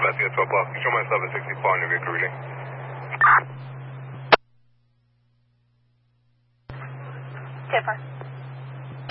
Southwest at 12 block. You show myself at 64 on your vehicle reading. Tipper.